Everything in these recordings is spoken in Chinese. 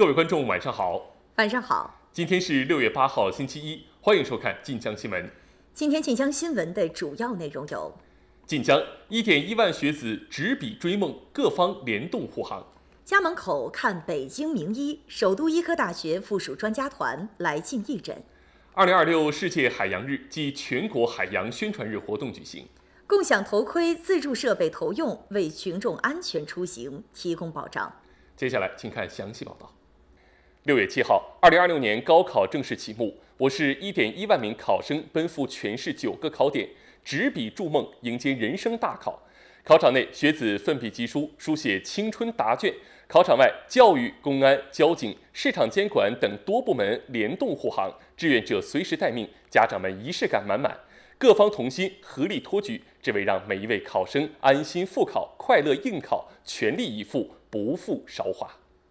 各位观众，晚上好。 晚上好。 今天是6月8号，星期一，欢迎收看晋江新闻。 今天晋江新闻的主要内容有： 晋江1.1万学子执笔追梦，各方联动护航； 家门口看北京名医，首都医科大学附属专家团来晋义诊 ；2026世界海洋日暨全国海洋宣传日活动举行； 共享头盔自助设备投用，为群众安全出行提供保障。 接下来请看详细报道。6月7号，2026年高考正式启幕，我市1.1万名考生奔赴全市9个考点，执笔筑梦，迎接人生大考。考场内，学子奋笔疾书，书写青春答卷；考场外，教育、公安、交警、市场监管等多部门联动护航，志愿者随时待命，家长们仪式感满满，各方同心，合力托举，只为让每一位考生安心复考、快乐应考，全力以赴，不负韶华。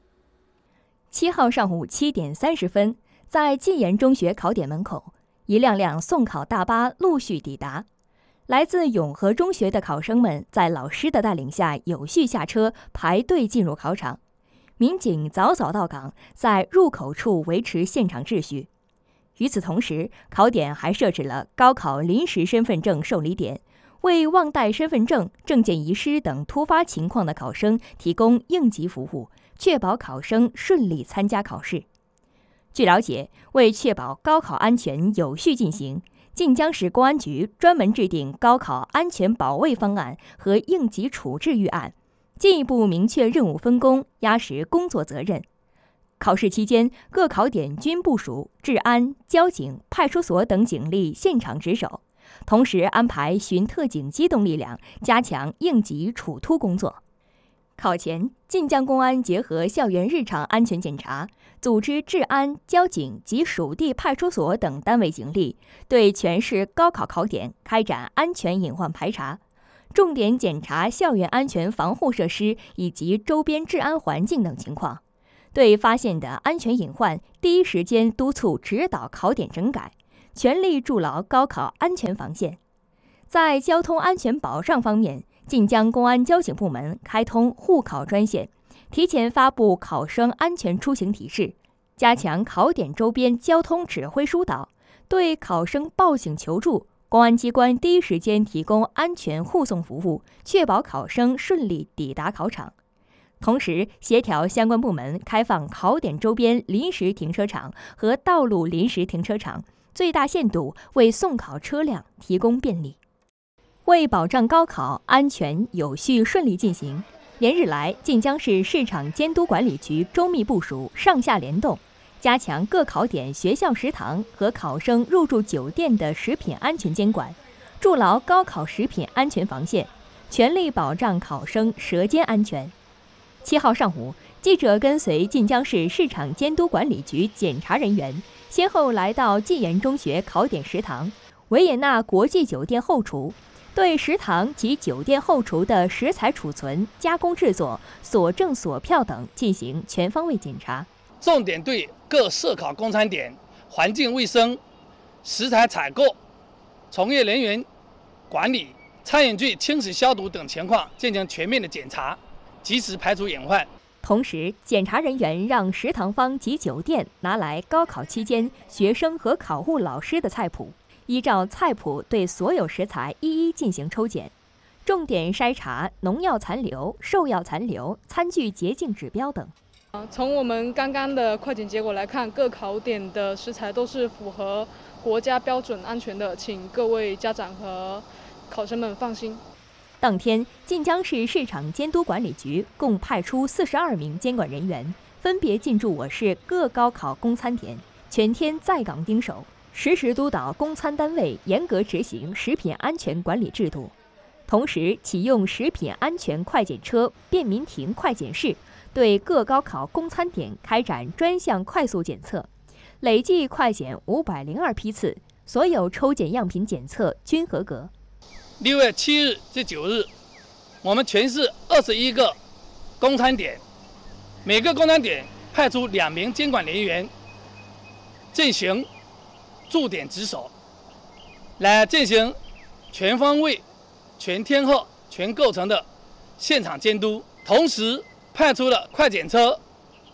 7号上午7点30分，在晋言中学考点门口，一辆辆送考大巴陆续抵达。来自永和中学的考生们在老师的带领下有序下车，排队进入考场。民警早早到岗，在入口处维持现场秩序。与此同时，考点还设置了高考临时身份证受理点，为忘带身份证、证件遗失等突发情况的考生提供应急服务，确保考生顺利参加考试。据了解，为确保高考安全有序进行，晋江市公安局专门制定高考安全保卫方案和应急处置预案，进一步明确任务分工，压实工作责任。考试期间，各考点均部署治安、交警、派出所等警力现场值守，同时安排巡特警机动力量，加强应急处突工作。考前，晋江公安结合校园日常安全检查，组织治安、交警及属地派出所等单位警力，对全市高考考点开展安全隐患排查，重点检查校园安全防护设施以及周边治安环境等情况。对发现的安全隐患，第一时间督促指导考点整改，全力筑牢高考安全防线。在交通安全保障方面，晋江公安交警部门开通护考专线，提前发布考生安全出行提示，加强考点周边交通指挥疏导，对考生报警求助，公安机关第一时间提供安全护送服务，确保考生顺利抵达考场。同时，协调相关部门开放考点周边临时停车场和道路临时停车场，最大限度为送考车辆提供便利。为保障高考安全有序顺利进行，连日来，晋江市市场监督管理局周密部署，上下联动，加强各考点学校食堂和考生入住酒店的食品安全监管，筑牢高考食品安全防线，全力保障考生舌尖安全。7号上午，记者跟随晋江市市场监督管理局检查人员，先后来到晋言中学考点食堂、维也纳国际酒店后厨，对食堂及酒店后厨的食材储存、加工制作、锁证锁票等进行全方位检查， 重点对各涉考供餐点环境卫生、食材采购、从业人员管理、餐饮具清洗消毒等情况进行全面的检查，及时排除隐患。 同时，检查人员让食堂方及酒店拿来高考期间学生和考务老师的菜谱，依照菜谱对所有食材一一进行抽检，重点筛查农药残留、兽药残留、餐具洁净指标等。 从我们刚刚的快检结果来看，各考点的食材都是符合国家标准安全的，请各位家长和考生们放心。 当天，晋江市市场监督管理局共派出42名监管人员，分别进驻我市各高考供餐点，全天在岗盯守，实时督导供餐单位严格执行食品安全管理制度。同时，启用食品安全快检车、便民停快检室，对各高考供餐点开展专项快速检测，累计快检502批次，所有抽检样品检测均合格。 6月7日至9日，我们全市21个供餐点，每个供餐点派出2名监管人员进行驻点值守，来进行全方位、全天候、全构成的现场监督。同时派出了快检车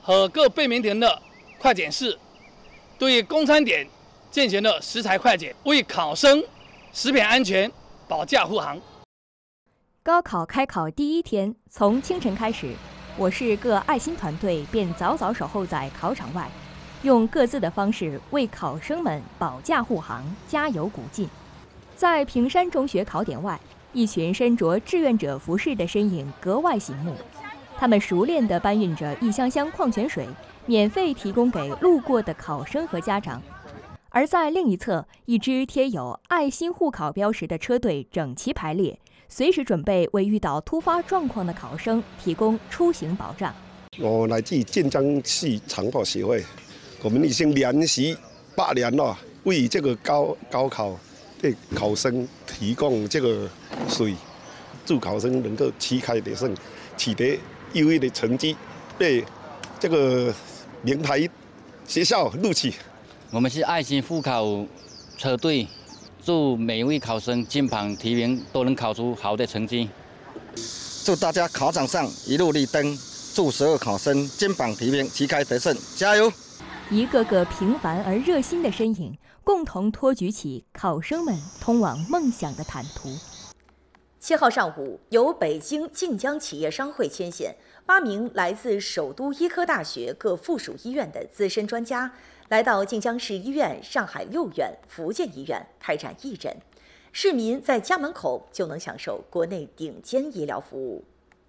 和各被名田的快检室，对供餐点进行了食材快检，为考生食品安全保驾护航。 高考开考第一天，从清晨开始，我市各爱心团队便早早守候在考场外，用各自的方式为考生们保驾护航、加油鼓劲。在平山中学考点外，一群身着志愿者服饰的身影格外醒目。他们熟练地搬运着一箱箱矿泉水，免费提供给路过的考生和家长。而在另一侧，一支贴有爱心护考标识的车队整齐排列，随时准备为遇到突发状况的考生提供出行保障。 我来自晋江市长跑协会，我们已经连续8年了，为这个高考的考生提供这个水，祝考生能够旗开得胜，取得优异的成绩，被这个名牌学校录取。 我们是爱心护考车队，祝每一位考生金榜题名，都能考出好的成绩。 祝大家考场上一路绿灯，祝所有考生金榜题名，旗开得胜，加油！ 一个个平凡而热心的身影，共同托举起考生们通往梦想的坦途。 7号上午，由北京晋江企业商会牵线，8名来自首都医科大学各附属医院的资深专家，来到晋江市医院、上海6院、福建医院开展义诊。市民在家门口就能享受国内顶尖医疗服务。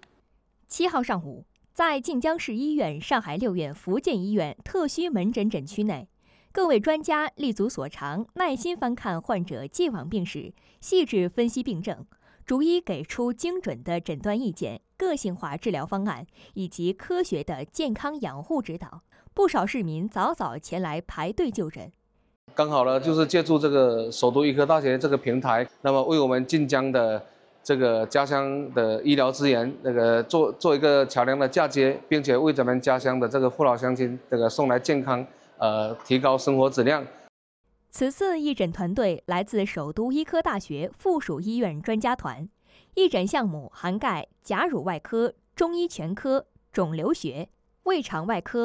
7号上午，在晋江市医院、上海6院、福建医院特需门诊诊区内，各位专家立足所长，耐心翻看患者既往病史，细致分析病症，逐一给出精准的诊断意见、个性化治疗方案以及科学的健康养护指导。不少市民早早前来排队就诊。 刚好呢，就是借助这个首都医科大学这个平台，那么为我们晋江的这个家乡的医疗资源，做一个桥梁的嫁接，并且为咱们家乡的这个父老乡亲送来健康，提高生活质量。 此次义诊团队来自首都医科大学附属医院专家团，义诊项目涵盖假乳外科、中医全科、肿瘤学、胃肠外科、